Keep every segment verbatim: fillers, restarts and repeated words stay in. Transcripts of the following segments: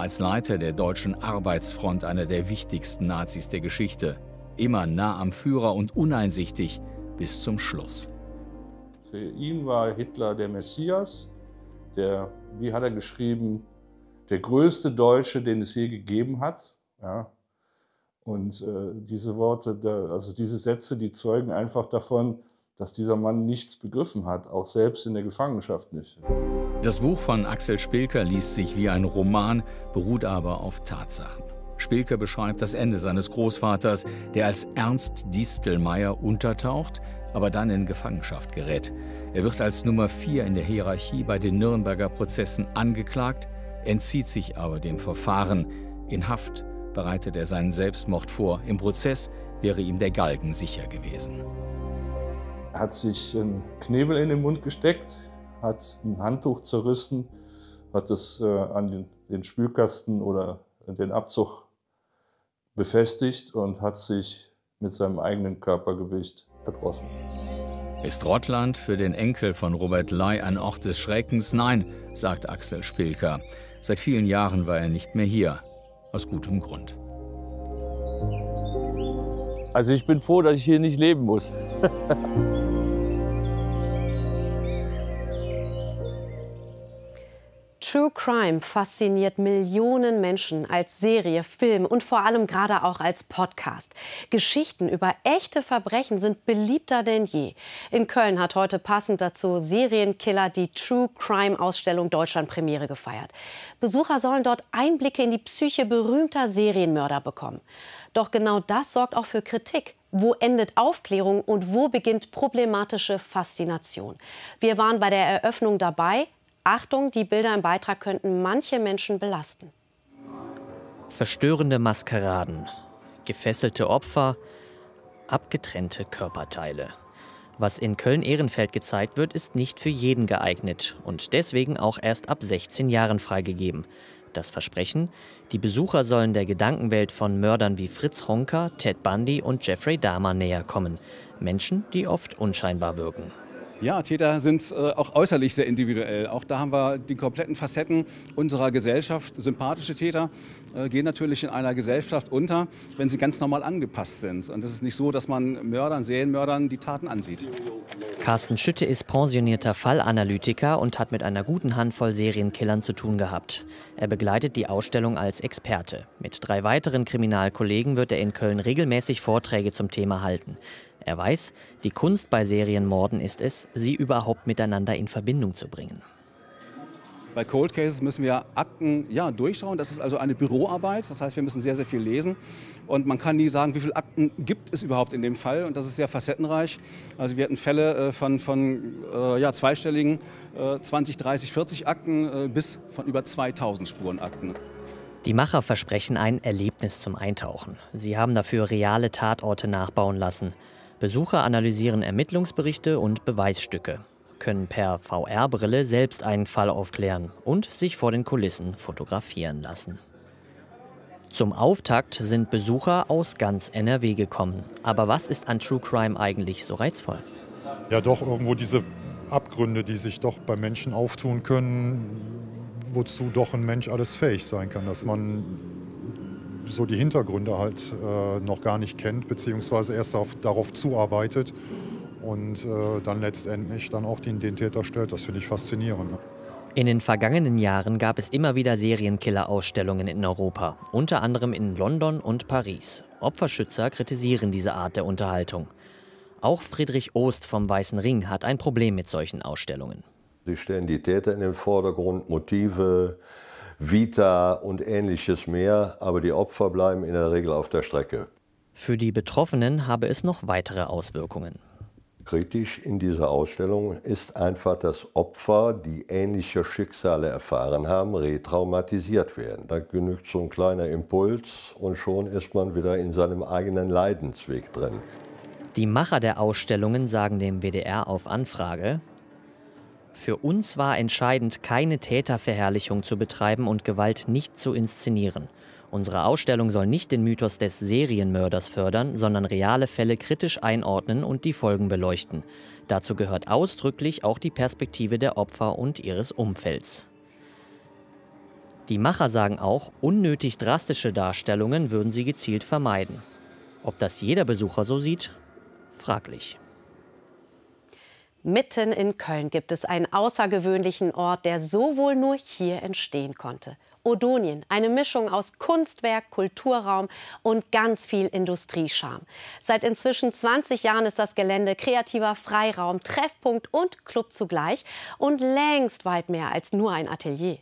als Leiter der Deutschen Arbeitsfront einer der wichtigsten Nazis der Geschichte. Immer nah am Führer und uneinsichtig bis zum Schluss. Für ihn war Hitler der Messias, der, wie hat er geschrieben, der größte Deutsche, den es je gegeben hat. Ja. Und äh, diese Worte, da, also diese Sätze, die zeugen einfach davon, dass dieser Mann nichts begriffen hat, auch selbst in der Gefangenschaft nicht. Das Buch von Axel Spilker liest sich wie ein Roman, beruht aber auf Tatsachen. Spilker beschreibt das Ende seines Großvaters, der als Ernst Distelmeyer untertaucht, aber dann in Gefangenschaft gerät. Er wird als Nummer vier in der Hierarchie bei den Nürnberger Prozessen angeklagt, entzieht sich aber dem Verfahren. In Haft bereitet er seinen Selbstmord vor. Im Prozess wäre ihm der Galgen sicher gewesen. Er hat sich einen Knebel in den Mund gesteckt, hat ein Handtuch zerrissen, hat es äh, an den, den Spülkasten oder den Abzug befestigt und hat sich mit seinem eigenen Körpergewicht erdrosselt. Ist Rottland für den Enkel von Robert Ley ein Ort des Schreckens? Nein, sagt Axel Spilker. Seit vielen Jahren war er nicht mehr hier. Aus gutem Grund. Also ich bin froh, dass ich hier nicht leben muss. True Crime fasziniert Millionen Menschen als Serie, Film und vor allem gerade auch als Podcast. Geschichten über echte Verbrechen sind beliebter denn je. In Köln hat heute passend dazu Serienkiller die True Crime Ausstellung Deutschland Premiere gefeiert. Besucher sollen dort Einblicke in die Psyche berühmter Serienmörder bekommen. Doch genau das sorgt auch für Kritik. Wo endet Aufklärung und wo beginnt problematische Faszination? Wir waren bei der Eröffnung dabei. Achtung, die Bilder im Beitrag könnten manche Menschen belasten. Verstörende Maskeraden, gefesselte Opfer, abgetrennte Körperteile. Was in Köln-Ehrenfeld gezeigt wird, ist nicht für jeden geeignet und deswegen auch erst ab sechzehn Jahren freigegeben. Das Versprechen: Die Besucher sollen der Gedankenwelt von Mördern wie Fritz Honka, Ted Bundy und Jeffrey Dahmer näher kommen. Menschen, die oft unscheinbar wirken. Ja, Täter sind äh, auch äußerlich sehr individuell. Auch da haben wir die kompletten Facetten unserer Gesellschaft. Sympathische Täter äh, gehen natürlich in einer Gesellschaft unter, wenn sie ganz normal angepasst sind. Und es ist nicht so, dass man Mördern, Serienmördern die Taten ansieht. Carsten Schütte ist pensionierter Fallanalytiker und hat mit einer guten Handvoll Serienkillern zu tun gehabt. Er begleitet die Ausstellung als Experte. Mit drei weiteren Kriminalkollegen wird er in Köln regelmäßig Vorträge zum Thema halten. Er weiß, die Kunst bei Serienmorden ist es, sie überhaupt miteinander in Verbindung zu bringen. Bei Cold Cases müssen wir Akten ja, durchschauen. Das ist also eine Büroarbeit. Das heißt, wir müssen sehr, sehr viel lesen. Und man kann nie sagen, wie viele Akten gibt es überhaupt in dem Fall. Und das ist sehr facettenreich. Also wir hatten Fälle äh, von, von äh, ja, zweistelligen äh, zwanzig, dreißig, vierzig Akten äh, bis von über zweitausend Spurenakten. Die Macher versprechen ein Erlebnis zum Eintauchen. Sie haben dafür reale Tatorte nachbauen lassen. Besucher analysieren Ermittlungsberichte und Beweisstücke, können per V R-Brille selbst einen Fall aufklären und sich vor den Kulissen fotografieren lassen. Zum Auftakt sind Besucher aus ganz N R W gekommen. Aber was ist an True Crime eigentlich so reizvoll? Ja, doch irgendwo diese Abgründe, die sich doch bei Menschen auftun können, wozu doch ein Mensch alles fähig sein kann, dass man so die Hintergründe halt äh, noch gar nicht kennt, beziehungsweise erst auf, darauf zuarbeitet und äh, dann letztendlich dann auch den, den Täter stellt. Das finde ich faszinierend. Ne? In den vergangenen Jahren gab es immer wieder Serienkiller-Ausstellungen in Europa, unter anderem in London und Paris. Opferschützer kritisieren diese Art der Unterhaltung. Auch Friedrich Ost vom Weißen Ring hat ein Problem mit solchen Ausstellungen. Sie stellen die Täter in den Vordergrund, Motive, Vita und Ähnliches mehr, aber die Opfer bleiben in der Regel auf der Strecke. Für die Betroffenen habe es noch weitere Auswirkungen. Kritisch in dieser Ausstellung ist einfach, dass Opfer, die ähnliche Schicksale erfahren haben, retraumatisiert werden. Da genügt so ein kleiner Impuls und schon ist man wieder in seinem eigenen Leidensweg drin. Die Macher der Ausstellungen sagen dem W D R auf Anfrage: Für uns war entscheidend, keine Täterverherrlichung zu betreiben und Gewalt nicht zu inszenieren. Unsere Ausstellung soll nicht den Mythos des Serienmörders fördern, sondern reale Fälle kritisch einordnen und die Folgen beleuchten. Dazu gehört ausdrücklich auch die Perspektive der Opfer und ihres Umfelds. Die Macher sagen auch, unnötig drastische Darstellungen würden sie gezielt vermeiden. Ob das jeder Besucher so sieht? Fraglich. Mitten in Köln gibt es einen außergewöhnlichen Ort, der so wohl nur hier entstehen konnte. Odonien, eine Mischung aus Kunstwerk, Kulturraum und ganz viel Industriescharme. Seit inzwischen zwanzig Jahren ist das Gelände kreativer Freiraum, Treffpunkt und Club zugleich und längst weit mehr als nur ein Atelier.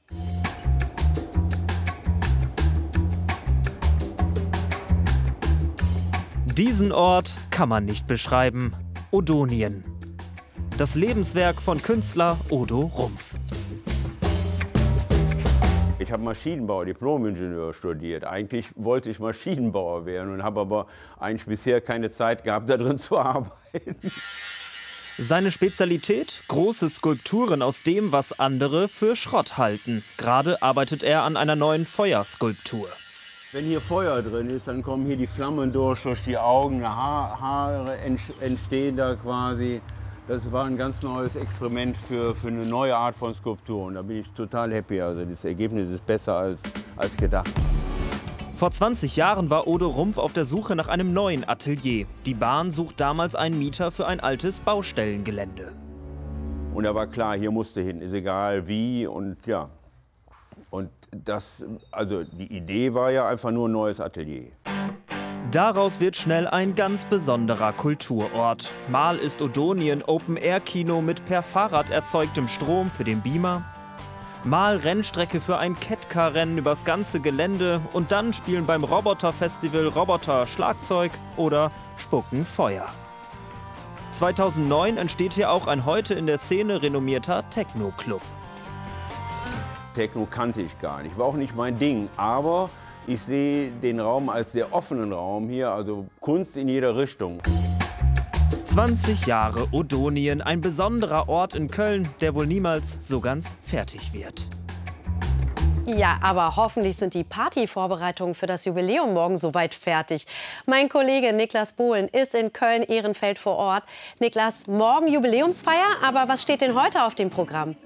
Diesen Ort kann man nicht beschreiben. Odonien. Das Lebenswerk von Künstler Odo Rumpf. Ich habe Maschinenbau, Diplom-Ingenieur studiert. Eigentlich wollte ich Maschinenbauer werden und habe aber eigentlich bisher keine Zeit gehabt, da drin zu arbeiten. Seine Spezialität? Große Skulpturen aus dem, was andere für Schrott halten. Gerade arbeitet er an einer neuen Feuerskulptur. Wenn hier Feuer drin ist, dann kommen hier die Flammen durch, durch die Augen, Haar, Haare entstehen da quasi. Das war ein ganz neues Experiment für, für eine neue Art von Skulptur. Und da bin ich total happy. Also das Ergebnis ist besser als, als gedacht. Vor zwanzig Jahren war Odo Rumpf auf der Suche nach einem neuen Atelier. Die Bahn sucht damals einen Mieter für ein altes Baustellengelände. Und da war klar, hier musste hin, ist egal wie und ja. Und das, also die Idee war ja einfach nur ein neues Atelier. Daraus wird schnell ein ganz besonderer Kulturort. Mal ist Odonien Open-Air-Kino mit per Fahrrad erzeugtem Strom für den Beamer. Mal Rennstrecke für ein Catcar-Rennen übers ganze Gelände. Und dann spielen beim Roboter-Festival Roboter Schlagzeug oder spucken Feuer. zweitausendneun entsteht hier auch ein heute in der Szene renommierter Techno-Club. Techno kannte ich gar nicht, war auch nicht mein Ding, aber ich sehe den Raum als sehr offenen Raum hier, also Kunst in jeder Richtung. zwanzig Jahre Odonien, ein besonderer Ort in Köln, der wohl niemals so ganz fertig wird. Ja, aber hoffentlich sind die Partyvorbereitungen für das Jubiläum morgen soweit fertig. Mein Kollege Niklas Bohlen ist in Köln-Ehrenfeld vor Ort. Niklas, morgen Jubiläumsfeier, aber was steht denn heute auf dem Programm?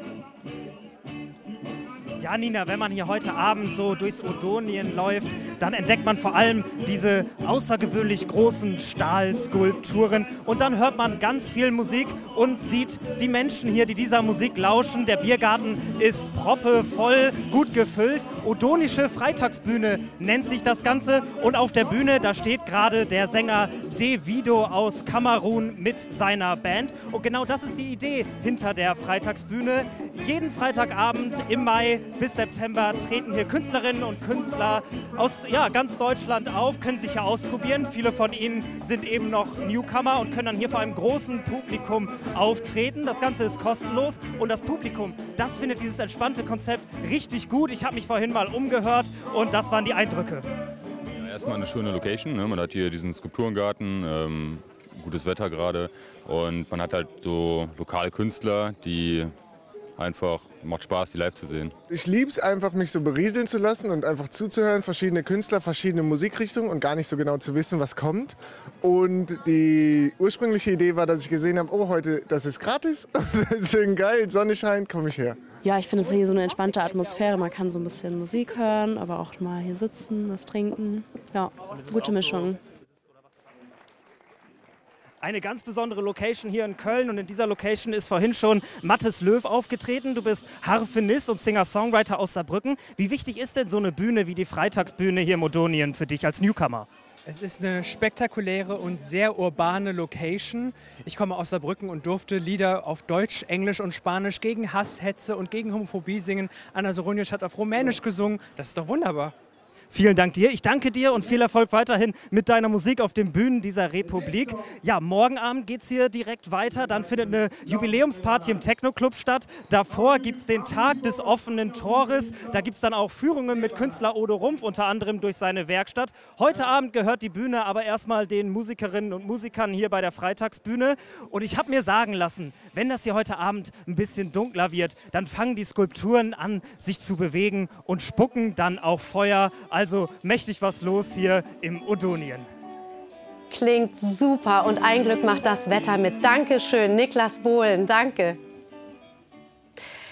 Ja, Nina, wenn man hier heute Abend so durchs Odonien läuft, dann entdeckt man vor allem diese außergewöhnlich großen Stahlskulpturen. Und dann hört man ganz viel Musik und sieht die Menschen hier, die dieser Musik lauschen. Der Biergarten ist proppevoll, gut gefüllt. Odonische Freitagsbühne nennt sich das Ganze. Und auf der Bühne, da steht gerade der Sänger Davido aus Kamerun mit seiner Band. Und genau das ist die Idee hinter der Freitagsbühne. Jeden Freitagabend im Mai bis September treten hier Künstlerinnen und Künstler aus ja, ganz Deutschland auf, können sich hier ausprobieren. Viele von ihnen sind eben noch Newcomer und können dann hier vor einem großen Publikum auftreten. Das Ganze ist kostenlos und das Publikum, das findet dieses entspannte Konzept richtig gut. Ich habe mich vorhin mal umgehört und das waren die Eindrücke. Ja, erstmal eine schöne Location, ne? Man hat hier diesen Skulpturengarten, ähm, gutes Wetter gerade und man hat halt so lokale Künstler, die einfach, macht Spaß, die live zu sehen. Ich liebe es einfach, mich so berieseln zu lassen und einfach zuzuhören, verschiedene Künstler, verschiedene Musikrichtungen und gar nicht so genau zu wissen, was kommt. Und die ursprüngliche Idee war, dass ich gesehen habe, oh, heute, das ist gratis, deswegen geil, Sonne scheint, komme ich her. Ja, ich finde es hier so eine entspannte Atmosphäre. Man kann so ein bisschen Musik hören, aber auch mal hier sitzen, was trinken. Ja, gute Mischung. Eine ganz besondere Location hier in Köln und in dieser Location ist vorhin schon Mathis Löw aufgetreten. Du bist Harfenist und Singer-Songwriter aus Saarbrücken. Wie wichtig ist denn so eine Bühne wie die Freitagsbühne hier im Odonien für dich als Newcomer? Es ist eine spektakuläre und sehr urbane Location. Ich komme aus Saarbrücken und durfte Lieder auf Deutsch, Englisch und Spanisch gegen Hass, Hetze und gegen Homophobie singen. Anna Soronius hat auf Rumänisch gesungen. Das ist doch wunderbar. Vielen Dank dir. Ich danke dir und viel Erfolg weiterhin mit deiner Musik auf den Bühnen dieser Republik. Ja, morgen Abend geht es hier direkt weiter. Dann findet eine Jubiläumsparty im Techno-Club statt. Davor gibt es den Tag des offenen Tores. Da gibt es dann auch Führungen mit Künstler Odo Rumpf, unter anderem durch seine Werkstatt. Heute Abend gehört die Bühne aber erstmal den Musikerinnen und Musikern hier bei der Freitagsbühne. Und ich habe mir sagen lassen, wenn das hier heute Abend ein bisschen dunkler wird, dann fangen die Skulpturen an, sich zu bewegen und spucken dann auch Feuer. Also mächtig was los hier im Odonien. Klingt super und ein Glück macht das Wetter mit. Dankeschön, Niklas Bohlen, danke.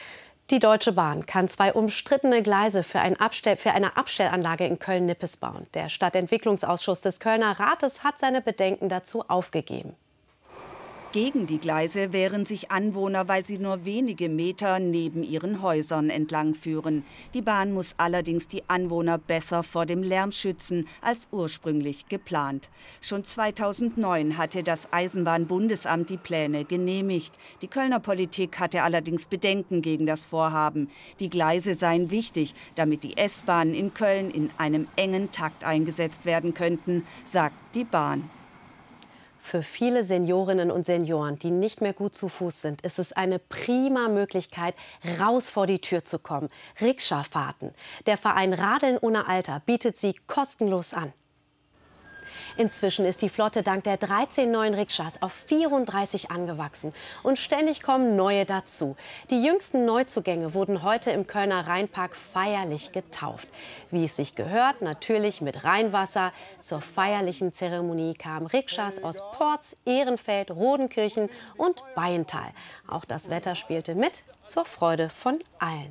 Die Deutsche Bahn kann zwei umstrittene Gleise für, ein Abstell, für eine Abstellanlage in Köln-Nippes bauen. Der Stadtentwicklungsausschuss des Kölner Rates hat seine Bedenken dazu aufgegeben. Gegen die Gleise wehren sich Anwohner, weil sie nur wenige Meter neben ihren Häusern entlang führen. Die Bahn muss allerdings die Anwohner besser vor dem Lärm schützen als ursprünglich geplant. Schon zweitausendneun hatte das Eisenbahnbundesamt die Pläne genehmigt. Die Kölner Politik hatte allerdings Bedenken gegen das Vorhaben. Die Gleise seien wichtig, damit die S-Bahnen in Köln in einem engen Takt eingesetzt werden könnten, sagt die Bahn. Für viele Seniorinnen und Senioren, die nicht mehr gut zu Fuß sind, ist es eine prima Möglichkeit, raus vor die Tür zu kommen. Rikscha-Fahrten. Der Verein Radeln ohne Alter bietet sie kostenlos an. Inzwischen ist die Flotte dank der dreizehn neuen Rikschas auf vierunddreißig angewachsen. Und ständig kommen neue dazu. Die jüngsten Neuzugänge wurden heute im Kölner Rheinpark feierlich getauft. Wie es sich gehört, natürlich mit Rheinwasser. Zur feierlichen Zeremonie kamen Rikschas aus Porz, Ehrenfeld, Rodenkirchen und Bayental. Auch das Wetter spielte mit, zur Freude von allen.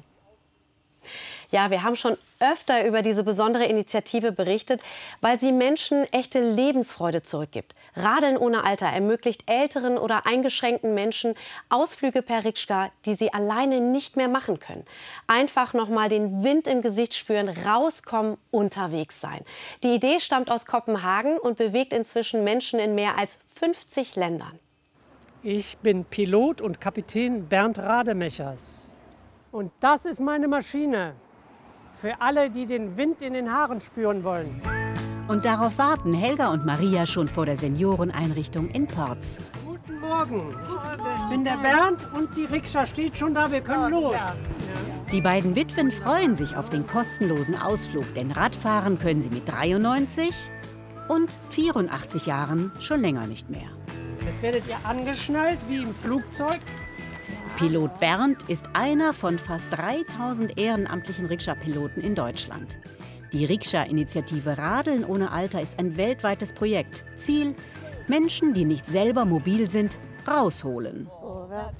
Ja, wir haben schon öfter über diese besondere Initiative berichtet, weil sie Menschen echte Lebensfreude zurückgibt. Radeln ohne Alter ermöglicht älteren oder eingeschränkten Menschen Ausflüge per Rikschka, die sie alleine nicht mehr machen können. Einfach noch mal den Wind im Gesicht spüren, rauskommen, unterwegs sein. Die Idee stammt aus Kopenhagen und bewegt inzwischen Menschen in mehr als fünfzig Ländern. Ich bin Pilot und Kapitän Bernd Rademechers. Und das ist meine Maschine. Für alle, die den Wind in den Haaren spüren wollen. Und darauf warten Helga und Maria schon vor der Senioreneinrichtung in Porz. Guten Morgen. Ich bin der Bernd und die Rikscha steht schon da. Wir können los. Die beiden Witwen freuen sich auf den kostenlosen Ausflug, denn Radfahren können sie mit dreiundneunzig und vierundachtzig Jahren schon länger nicht mehr. Jetzt werdet ihr angeschnallt wie im Flugzeug. Pilot Bernd ist einer von fast dreitausend ehrenamtlichen Rikscha-Piloten in Deutschland. Die Rikscha-Initiative Radeln ohne Alter ist ein weltweites Projekt. Ziel: Menschen, die nicht selber mobil sind, rausholen.